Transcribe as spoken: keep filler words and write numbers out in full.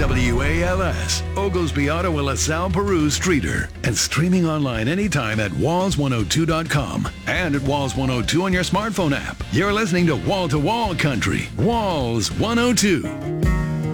W A L S, Oglesby, Ottawa, LaSalle, Peru, Streeter, and streaming online anytime at walls one oh two dot com and at Walls one oh two on your smartphone app. You're listening to Wall to Wall Country, Walls one oh two.